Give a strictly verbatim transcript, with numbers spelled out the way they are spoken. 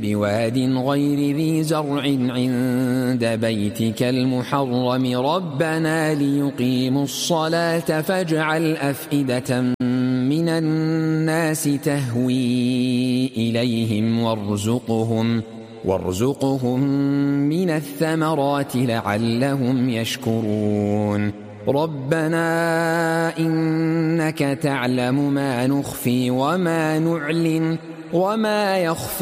بواد غير ذي زرع عند بيتك المحرم ربنا ليقيموا الصلاة فاجعل أفئدة من الناس تهوي إليهم وارزقهم وارزقهم من الثمرات لعلهم يشكرون ربنا إنك تعلم ما نخفي وما نعلن وما يخفى